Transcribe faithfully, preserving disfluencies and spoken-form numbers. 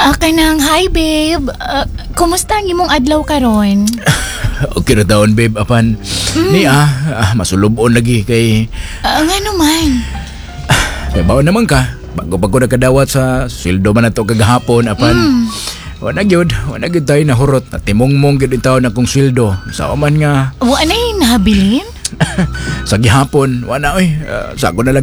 Ah, kanang, hi babe. Ah, kumusta ang imong adlaw karon? Okay na taon, babe. Apan, ni ah, ah, masulubon lagi kay... Ah, nga naman. May baon naman ka. Bago pa ko nakadawat sa sweldo man na to kagahapon. Apan, wala gyud, wala gyud tayo nahurot. Natimong-mong gyud yung taon akong sweldo. Sa oman nga, Wa na yung nahabilin? sa gihapon, wala oy. Uh, sa ako na lang